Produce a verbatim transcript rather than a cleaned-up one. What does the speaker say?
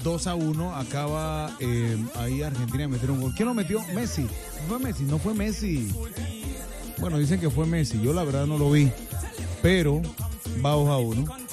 dos a uno. Acaba eh, ahí Argentina de meter un gol. ¿Quién lo metió? Messi. No fue Messi, no fue Messi. Bueno, dicen que fue Messi. Yo la verdad no lo vi. Pero va dos a uno.